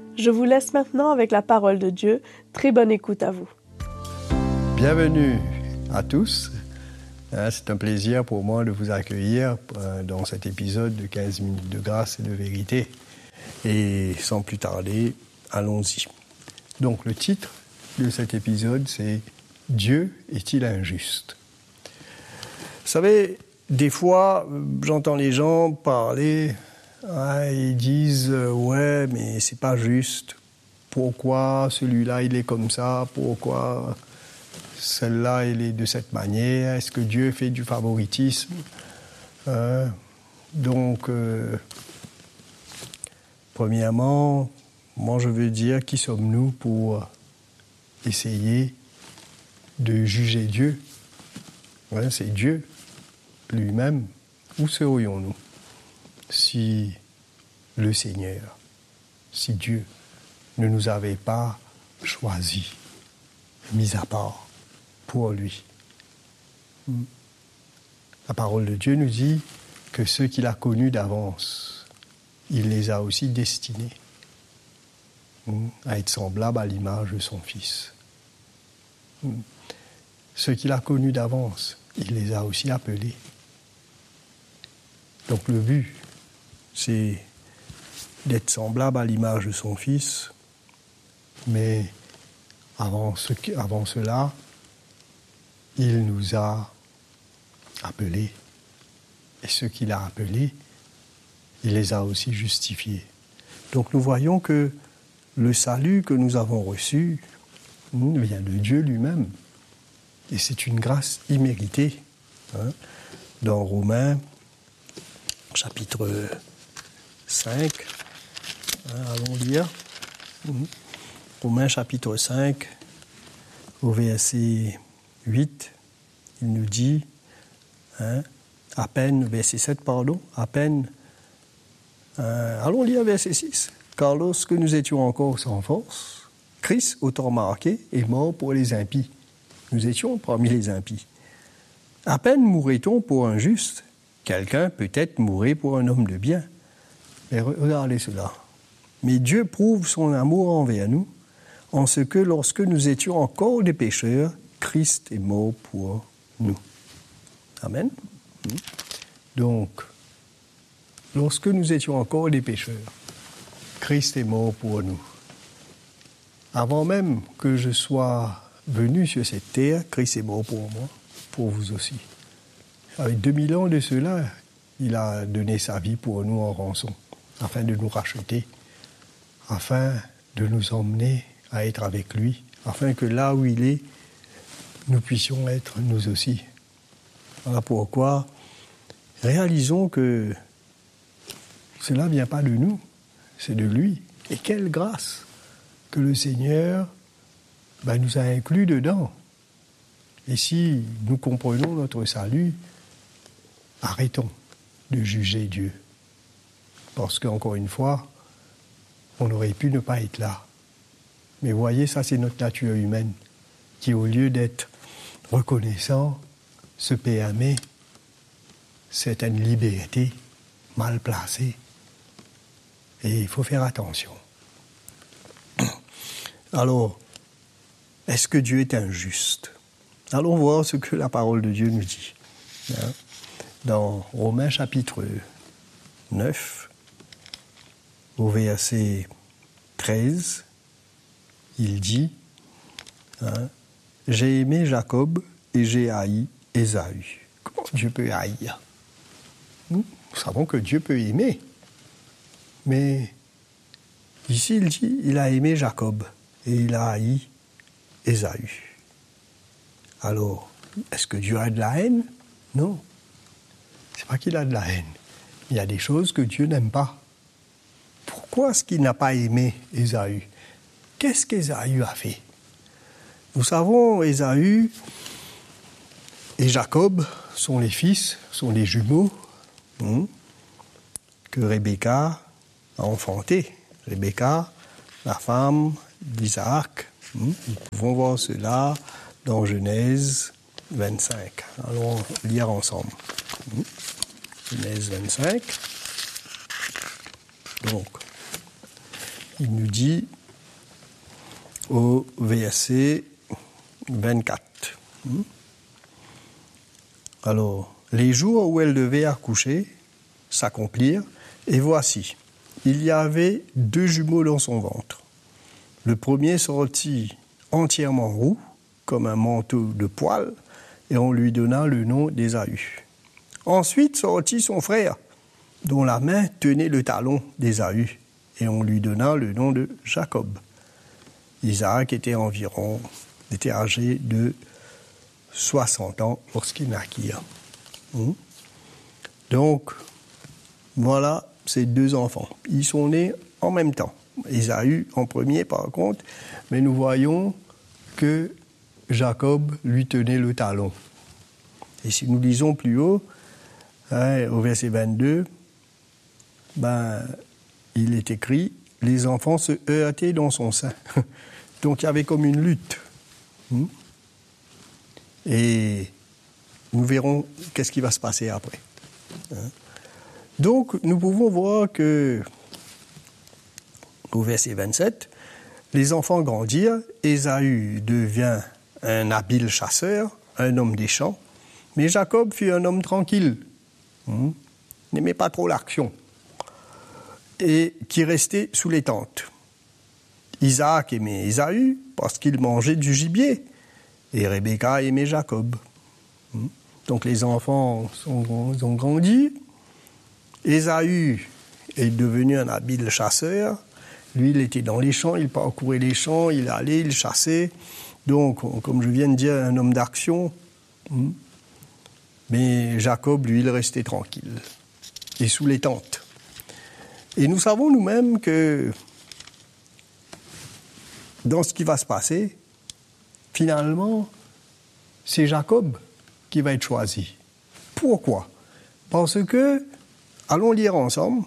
Je vous laisse maintenant avec la parole de Dieu. Très bonne écoute à vous. Bienvenue à tous. C'est un plaisir pour moi de vous accueillir dans cet épisode de 15 minutes de grâce et de vérité. Et sans plus tarder, allons-y. Donc le titre de cet épisode, c'est « Dieu est-il injuste ?» Vous savez, des fois, j'entends les gens parler, ils disent « Ouais, mais c'est pas juste. Pourquoi celui-là, il est comme ça? Pourquoi celle-là, elle est de cette manière? Est-ce que Dieu fait du favoritisme ?» Premièrement, moi je veux dire, qui sommes-nous pour essayer de juger Dieu? C'est Dieu lui-même. Où serions-nous si le Seigneur, si Dieu ne nous avait pas choisis, mis à part pour lui? La parole de Dieu nous dit que ceux qu'il a connus d'avance, il les a aussi destinés à être semblables à l'image de son Fils. Ceux qu'il a connus d'avance, il les a aussi appelés. Donc le but, c'est d'être semblable à l'image de son Fils, mais avant cela, il nous a appelés. Et ceux qu'il a appelés, il les a aussi justifiés. Donc nous voyons que le salut que nous avons reçu vient de Dieu lui-même. Et c'est une grâce imméritée. Dans Romains, chapitre 5, allons lire. Romains, chapitre 5, au verset 8, il nous dit, à peine, verset 7, pardon, à peine, allons lire verset 6. Car lorsque nous étions encore sans force, Christ, autant marqué, est mort pour les impies. Nous étions parmi les impies. À peine mourrait-on pour un juste, quelqu'un peut-être mourrait pour un homme de bien. Mais regardez cela. Mais Dieu prouve son amour envers nous, en ce que lorsque nous étions encore des pécheurs, Christ est mort pour nous. Amen. Donc, lorsque nous étions encore des pécheurs, Christ est mort pour nous. Avant même que je sois venu sur cette terre, Christ est mort pour moi, pour vous aussi. Avec 2000 ans de cela, il a donné sa vie pour nous en rançon, afin de nous racheter, afin de nous emmener à être avec lui, afin que là où il est, nous puissions être nous aussi. Voilà pourquoi réalisons que cela ne vient pas de nous, c'est de lui. Et quelle grâce que le Seigneur nous a inclus dedans. Et si nous comprenons notre salut, arrêtons de juger Dieu. Parce qu'encore une fois, on aurait pu ne pas être là. Mais voyez, ça c'est notre nature humaine, qui au lieu d'être reconnaissant, se permet certaines libertés mal placées. Et il faut faire attention. Alors, est-ce que Dieu est injuste? Allons voir ce que la parole de Dieu nous dit. Dans Romains chapitre 9, au verset 13, il dit, j'ai aimé Jacob et j'ai haï Ésaü. Comment Dieu peut haïr? Nous savons que Dieu peut aimer. Mais ici, il dit, il a aimé Jacob et il a haï Ésaü. Alors, est-ce que Dieu a de la haine? Non. C'est pas qu'il a de la haine. Il y a des choses que Dieu n'aime pas. Pourquoi est-ce qu'il n'a pas aimé Ésaü? Qu'est-ce qu'Ésaü a fait? Nous savons, Ésaü et Jacob sont les fils, sont les jumeaux que Rebecca a enfantés. Rebecca, la femme d'Isaac. Nous pouvons voir cela dans Genèse 25. Allons lire ensemble. Genèse 25. Donc, il nous dit au verset 24. Alors, les jours où elle devait accoucher s'accomplirent, et voici, il y avait 2 jumeaux dans son ventre. Le premier sortit entièrement roux, comme un manteau de poil, et on lui donna le nom d'Ésaü. Ensuite sortit son frère, dont la main tenait le talon d'Ésaü, et on lui donna le nom de Jacob. Isaac était âgé de 60 ans lorsqu'il naquit. Donc, voilà ces 2 enfants. Ils sont nés en même temps. Ésaü en premier, par contre, mais nous voyons que Jacob lui tenait le talon. Et si nous lisons plus haut, au verset 22, il est écrit « Les enfants se heurtaient dans son sein ». Donc il y avait comme une lutte. Et nous verrons qu'est-ce qui va se passer après. Donc nous pouvons voir que, au verset 27, les enfants grandirent, Ésaü devient un habile chasseur, un homme des champs, mais Jacob fut un homme tranquille, n'aimait pas trop l'action, et qui restait sous les tentes. Isaac aimait Ésaü parce qu'il mangeait du gibier, et Rebecca aimait Jacob. Donc les enfants ont grandi. Ésaü est devenu un habile chasseur. Lui, il était dans les champs, il parcourait les champs, il allait, il chassait. Donc, comme je viens de dire, un homme d'action. Mais Jacob, lui, il restait tranquille et sous les tentes. Et nous savons nous-mêmes que dans ce qui va se passer, finalement, c'est Jacob qui va être choisi. Pourquoi? Parce que, allons lire ensemble,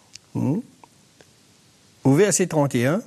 au verset 31,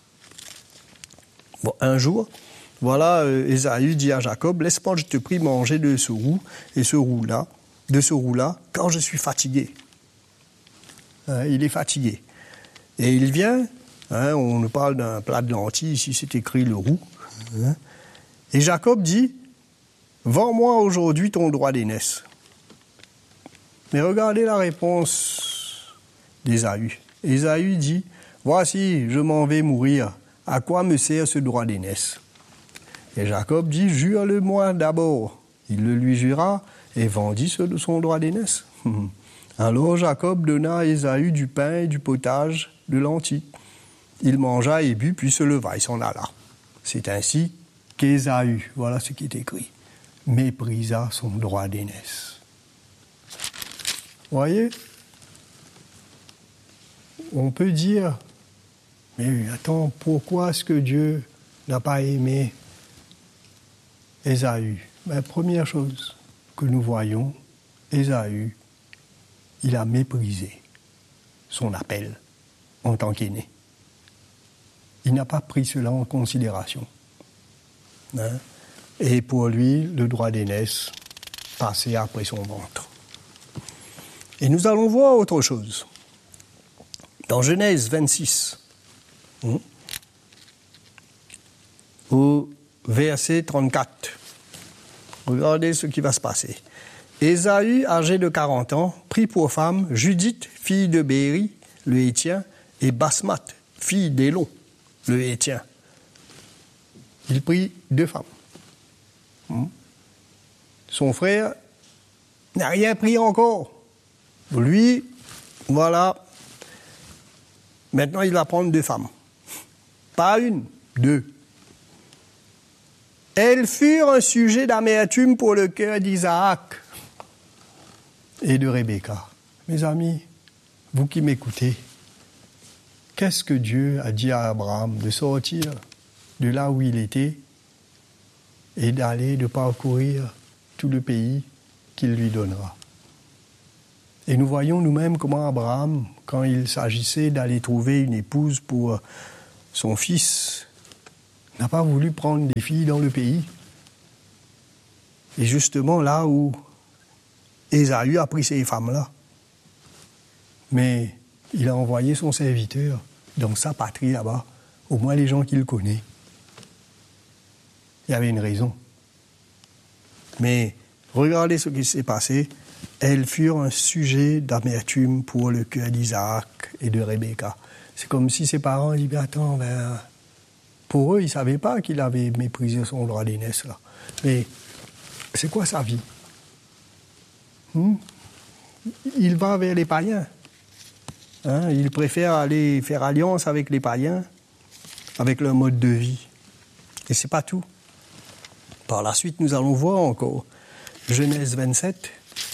un jour, voilà, Ésaü dit à Jacob, « Laisse-moi, je te prie, manger de ce roux, et ce roux-là, car je suis fatigué. » Il est fatigué. Et il vient, on nous parle d'un plat de lentilles, ici c'est écrit le roux. Et Jacob dit, « Vends-moi aujourd'hui ton droit d'aînesse. » Mais regardez la réponse d'Ésaü. Ésaü dit, « Voici, je m'en vais mourir. À quoi me sert ce droit d'aînesse ?» Et Jacob dit, « Jure-le-moi d'abord. » Il le lui jura et vendit son droit d'aînesse. Alors Jacob donna à Ésaü du pain et du potage de lentilles. Il mangea et but, puis se leva et s'en alla. C'est ainsi qu'Ésaü, voilà ce qui est écrit, méprisa son droit d'aînesse. Voyez, on peut dire, mais attends, pourquoi est-ce que Dieu n'a pas aimé Ésaü? Première chose que nous voyons, Ésaü, il a méprisé son appel en tant qu'aîné. Il n'a pas pris cela en considération. Et pour lui, le droit d'aînesse passait après son ventre. Et nous allons voir autre chose. Dans Genèse 26, au verset 34, regardez ce qui va se passer. Ésaü, âgé de 40 ans, prit pour femme Judith, fille de Béri, le Hétien, et Basmath, fille d'Élon, le Hétien. Il prit 2 femmes. Son frère n'a rien pris encore. Lui, voilà, maintenant il va prendre 2 femmes. Pas une, 2. Elles furent un sujet d'amertume pour le cœur d'Isaac et de Rebecca. Mes amis, vous qui m'écoutez, qu'est-ce que Dieu a dit à Abraham de sortir de là où il était et d'aller, de parcourir tout le pays qu'il lui donnera? Et nous voyons nous-mêmes comment Abraham, quand il s'agissait d'aller trouver une épouse pour son fils, n'a pas voulu prendre des filles dans le pays. Et justement là où Ésaü a pris ces femmes-là. Mais il a envoyé son serviteur dans sa patrie là-bas, au moins les gens qui le connaissent. Il y avait une raison. Mais regardez ce qui s'est passé. Elles furent un sujet d'amertume pour le cœur d'Isaac et de Rebecca. C'est comme si ses parents disaient, attends, pour eux, ils ne savaient pas qu'il avait méprisé son droit d'aînesse, là. Mais c'est quoi sa vie? Il va vers les païens. Il préfère aller faire alliance avec les païens, avec leur mode de vie. Et c'est pas tout. Par la suite, nous allons voir encore Genèse 27,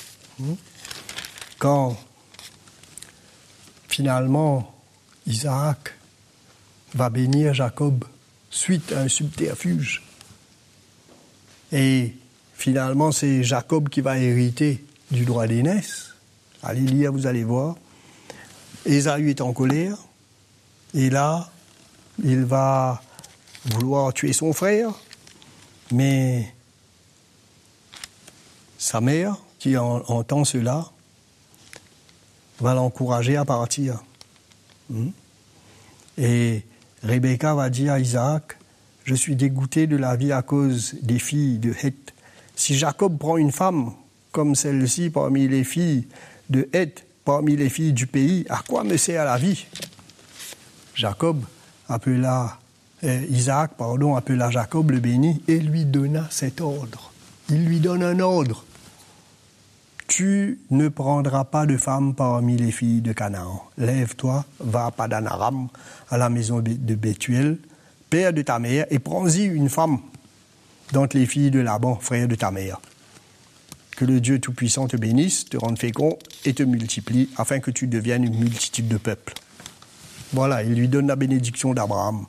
quand finalement Isaac va bénir Jacob suite à un subterfuge. Et finalement, c'est Jacob qui va hériter du droit d'aînesse. Allez lire, vous allez voir. Ésaü est en colère, et là, il va vouloir tuer son frère, mais sa mère, qui entend cela, va l'encourager à partir. Et Rebecca va dire à Isaac, « Je suis dégoûté de la vie à cause des filles de Heth. Si Jacob prend une femme comme celle-ci parmi les filles de Heth, parmi les filles du pays, à quoi me sert la vie ?» Isaac appela Jacob le béni et lui donna cet ordre. Il lui donne un ordre. Tu ne prendras pas de femme parmi les filles de Canaan. Lève-toi, va à Padan Aram, à la maison de Bethuel, père de ta mère, et prends-y une femme d'entre les filles de Laban, frère de ta mère. Que le Dieu Tout-Puissant te bénisse, te rende fécond et te multiplie, afin que tu deviennes une multitude de peuples. Voilà, il lui donne la bénédiction d'Abraham.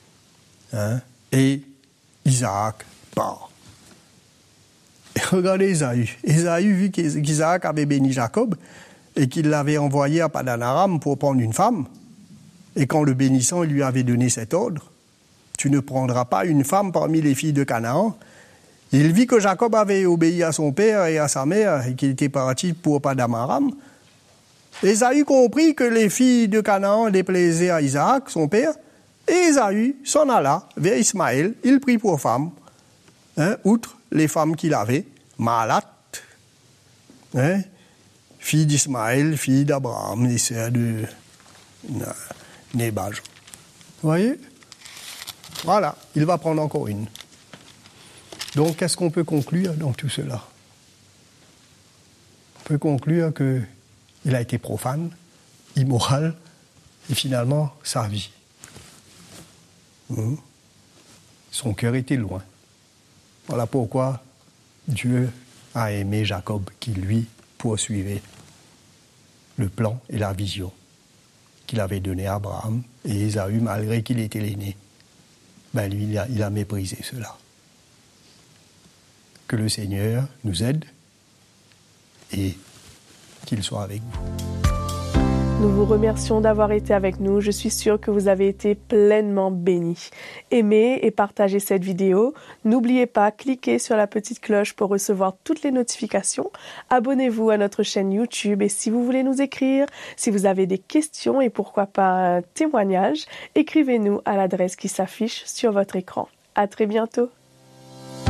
Et Isaac part. Et regardez Ésaü. Ésaü, vu qu'Isaac avait béni Jacob et qu'il l'avait envoyé à Padan Aram pour prendre une femme, et qu'en le bénissant, il lui avait donné cet ordre, « Tu ne prendras pas une femme parmi les filles de Canaan », il vit que Jacob avait obéi à son père et à sa mère et qu'il était parti pour Padan Aram. Ésaü comprit que les filles de Canaan déplaisaient à Isaac, son père, et Ésaü s'en alla vers Ismaël. Il prit pour femme, outre les femmes qu'il avait, Mahalat, fille d'Ismaël, fille d'Abraham, et sœur de Nébaj. Vous voyez? Voilà, il va prendre encore une. Donc, qu'est-ce qu'on peut conclure dans tout cela? On peut conclure qu'il a été profane, immoral, et finalement, sa vie. Son cœur était loin. Voilà pourquoi Dieu a aimé Jacob, qui lui poursuivait le plan et la vision qu'il avait donné à Abraham. Et Ésaü, malgré qu'il était l'aîné, lui, il a méprisé cela. Que le Seigneur nous aide et qu'il soit avec vous. Nous vous remercions d'avoir été avec nous. Je suis sûre que vous avez été pleinement bénis. Aimez et partagez cette vidéo. N'oubliez pas, cliquez sur la petite cloche pour recevoir toutes les notifications. Abonnez-vous à notre chaîne YouTube et si vous voulez nous écrire, si vous avez des questions et pourquoi pas un témoignage, écrivez-nous à l'adresse qui s'affiche sur votre écran. À très bientôt.